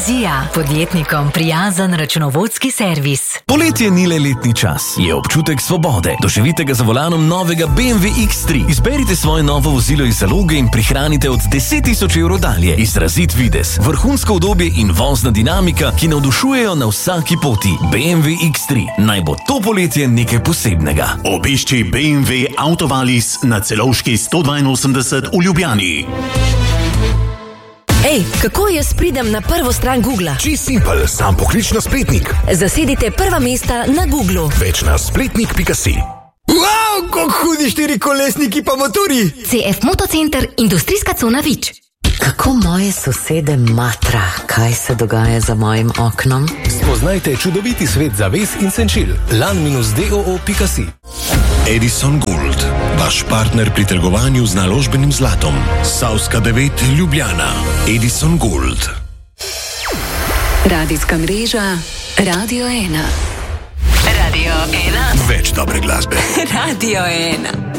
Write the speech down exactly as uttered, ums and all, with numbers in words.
Vizija, podjetnikom prijazen računovodski servis. Poletje ni le letni čas, je občutek svobode. Doživite ga za volanom novega B M W X tri. Izberite svoje novo vozilo iz zaloge in prihranite od deset tisoč evrov dalje. Izrazit videz, vrhunsko udobje in vozna dinamika, ki navdušujejo na vsaki poti. B M W X tri. Naj bo to poletje nekaj posebnega. Obišči B M W Autovalis na Celovški sto dvainosemdeset v Ljubljani. Ej, kako jaz pridem na prvo stran Googla? Čist simpel, sam poklič na spletnik. Zasedite prva mesta na Googlu. Več na spletnik pika si. Wow, kako hudi štiri kolesniki pa motori! C F Motocenter, industrijska cona Vič. Kako moje sosede matra, kaj se dogaja za mojim oknom? Spoznajte čudoviti svet zaves in senčil. lan dash doo pika si. Edison Gold, vaš partner pri trgovanju z naložbenim zlatom. Savska devet, Ljubljana. Edison Gold. Radijska mreža Radio ena. Radio ena. Več dobre glasbe. Radio ena.